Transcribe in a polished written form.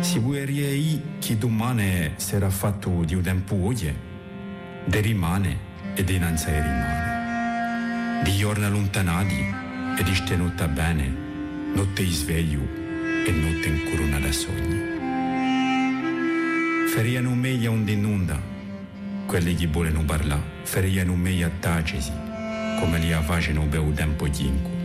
Si vuoi chi domani sarà fatto di un tempo oggi, de rimane e dinanzi rimane. Di giorni allontanati e di stenuta bene, notte sveglio e notte in corona da sogni. Feriano meglio un d'inonda, quelli che vogliono parlare, feriano meglio tacesi, come li facciano per un tempo ginco.